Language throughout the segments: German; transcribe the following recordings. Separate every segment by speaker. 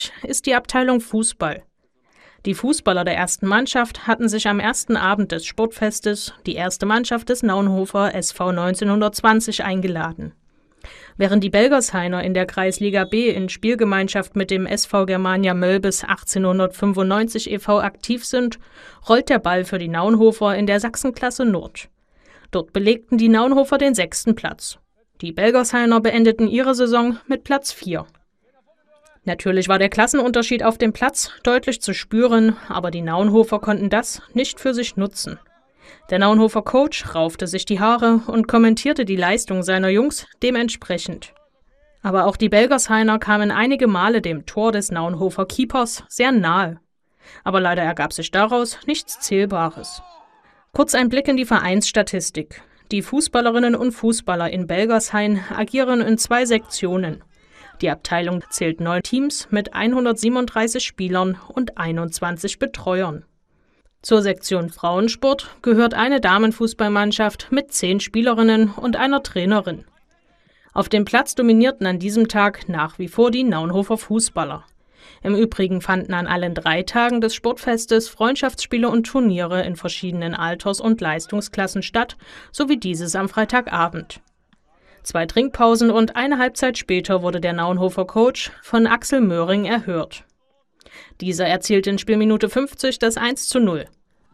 Speaker 1: ist die Abteilung Fußball. Die Fußballer der ersten Mannschaft hatten sich am ersten Abend des Sportfestes die erste Mannschaft des Naunhofer SV 1920 eingeladen. Während die Belgershainer in der Kreisliga B in Spielgemeinschaft mit dem SV Germania Mölbes 1895 e.V. aktiv sind, rollt der Ball für die Naunhofer in der Sachsenklasse Nord. Dort belegten die Naunhofer den 6. Platz. Die Belgershainer beendeten ihre Saison mit Platz 4. Natürlich war der Klassenunterschied auf dem Platz deutlich zu spüren, aber die Naunhofer konnten das nicht für sich nutzen. Der Naunhofer Coach raufte sich die Haare und kommentierte die Leistung seiner Jungs dementsprechend. Aber auch die Belgershainer kamen einige Male dem Tor des Naunhofer Keepers sehr nahe. Aber leider ergab sich daraus nichts Zählbares. Kurz ein Blick in die Vereinsstatistik. Die Fußballerinnen und Fußballer in Belgershain agieren in 2 Sektionen. Die Abteilung zählt 9 Teams mit 137 Spielern und 21 Betreuern. Zur Sektion Frauensport gehört eine Damenfußballmannschaft mit 10 Spielerinnen und einer Trainerin. Auf dem Platz dominierten an diesem Tag nach wie vor die Naunhofer Fußballer. Im Übrigen fanden an allen 3 Tagen des Sportfestes Freundschaftsspiele und Turniere in verschiedenen Alters- und Leistungsklassen statt, sowie dieses am Freitagabend. 2 Trinkpausen und eine Halbzeit später wurde der Naunhofer Coach von Axel Möhring erhört. Dieser erzielte in Spielminute 50 das 1:0.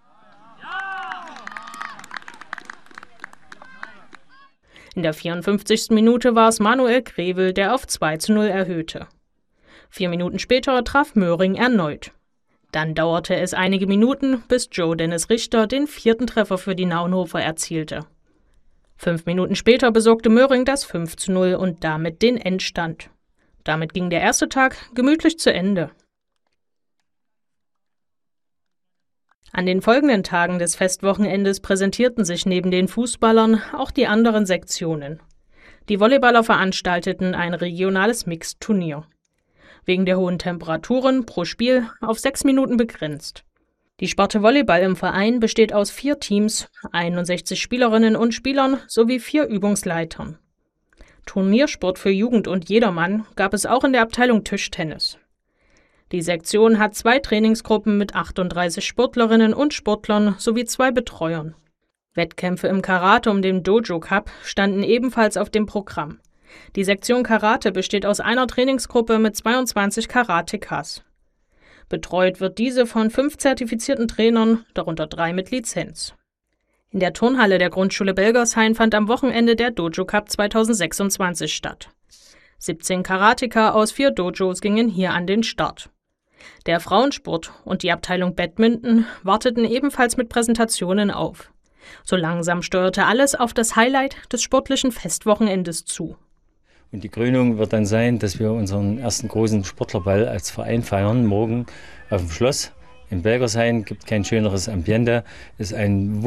Speaker 1: In der 54. Minute war es Manuel Grevel, der auf 2:0 erhöhte. 4 Minuten später traf Möhring erneut. Dann dauerte es einige Minuten, bis Joe Dennis Richter den 4. Treffer für die Naunhofer erzielte. 5 Minuten später besorgte Möhring das 5:0 und damit den Endstand. Damit ging der erste Tag gemütlich zu Ende. An den folgenden Tagen des Festwochenendes präsentierten sich neben den Fußballern auch die anderen Sektionen. Die Volleyballer veranstalteten ein regionales Mixturnier. Wegen der hohen Temperaturen pro Spiel auf 6 Minuten begrenzt. Die Sparte Volleyball im Verein besteht aus 4 Teams, 61 Spielerinnen und Spielern sowie 4 Übungsleitern. Turniersport für Jugend und Jedermann gab es auch in der Abteilung Tischtennis. Die Sektion hat 2 Trainingsgruppen mit 38 Sportlerinnen und Sportlern sowie 2 Betreuern. Wettkämpfe im Karate um den Dojo Cup standen ebenfalls auf dem Programm. Die Sektion Karate besteht aus einer Trainingsgruppe mit 22 Karatekas. Betreut wird diese von 5 zertifizierten Trainern, darunter 3 mit Lizenz. In der Turnhalle der Grundschule Belgershain fand am Wochenende der Dojo Cup 2026 statt. 17 Karateka aus 4 Dojos gingen hier an den Start. Der Frauensport und die Abteilung Badminton warteten ebenfalls mit Präsentationen auf. So langsam steuerte alles auf das Highlight des sportlichen Festwochenendes zu.
Speaker 2: Und die Krönung wird dann sein, dass wir unseren ersten großen Sportlerball als Verein feiern, morgen auf dem Schloss. In Belgershain gibt kein schöneres Ambiente. Es ist ein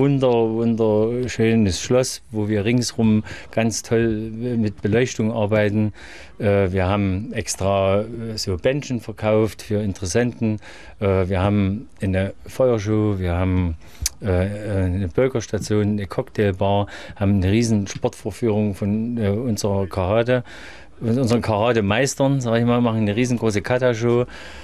Speaker 2: wunderschönes Schloss, wo wir ringsrum ganz toll mit Beleuchtung arbeiten. Wir haben extra so Bändchen verkauft für Interessenten. Wir haben eine Feuershow, wir haben eine Burgerstation, eine Cocktailbar, haben eine riesen Sportvorführung von unserer Karate. Mit unseren Karatemeistern, sage ich mal, machen eine riesengroße Kata-Show.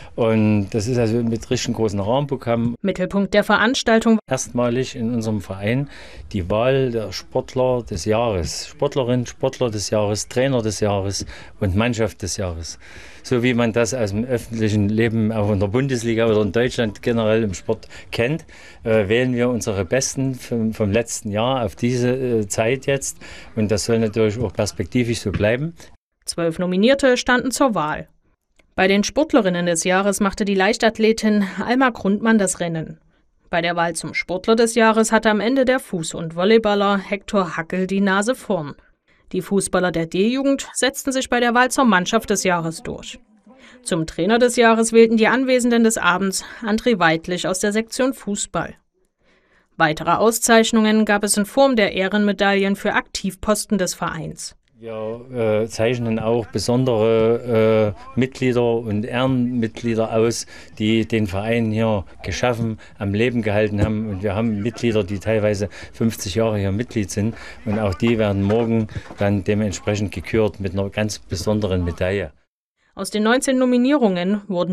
Speaker 2: Und das ist also mit richtig großen Rahmenprogramm.
Speaker 1: Mittelpunkt der Veranstaltung
Speaker 2: Erstmalig in unserem Verein die Wahl der Sportler des Jahres. Sportlerin, Sportler des Jahres, Trainer des Jahres und Mannschaft des Jahres. So wie man das aus dem öffentlichen Leben auch in der Bundesliga oder in Deutschland generell im Sport kennt, wählen wir unsere Besten vom letzten Jahr auf diese Zeit jetzt. Und das soll natürlich auch perspektivisch so bleiben.
Speaker 1: 12 Nominierte standen zur Wahl. Bei den Sportlerinnen des Jahres machte die Leichtathletin Alma Grundmann das Rennen. Bei der Wahl zum Sportler des Jahres hatte am Ende der Fuß- und Volleyballer Hector Hackel die Nase vorn. Die Fußballer der D-Jugend setzten sich bei der Wahl zur Mannschaft des Jahres durch. Zum Trainer des Jahres wählten die Anwesenden des Abends André Weidlich aus der Sektion Fußball. Weitere Auszeichnungen gab es in Form der Ehrenmedaillen für Aktivposten des Vereins.
Speaker 2: Wir zeichnen auch besondere Mitglieder und Ehrenmitglieder aus, die den Verein hier geschaffen, am Leben gehalten haben. Und wir haben Mitglieder, die teilweise 50 Jahre hier Mitglied sind. Und auch die werden morgen dann dementsprechend gekürt mit einer ganz besonderen Medaille.
Speaker 1: Aus den 19 Nominierungen wurden